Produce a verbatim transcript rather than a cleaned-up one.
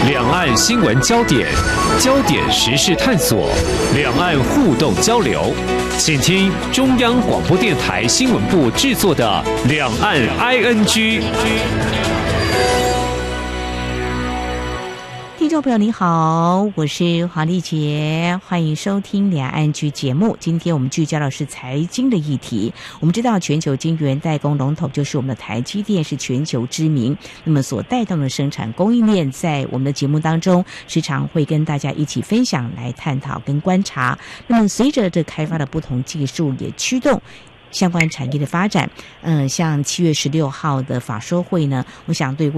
两岸新闻焦点，焦点时事探索，两岸互动交流。请听中央广播电台新闻部制作的《两岸 I N G》。 听众朋友你好，我是黄丽杰，欢迎收听两岸居节目。今天我们聚焦的是财经的议题。我们知道全球晶圆代工龙头就是我们的台积电，是全球知名，那么所带动的生产供应链，在我们的节目当中时常会跟大家一起分享，来探讨跟观察。那么随着这开发的不同技术，也驱动相关产业的发展。嗯、呃，像七月十六号的法说会呢，我想对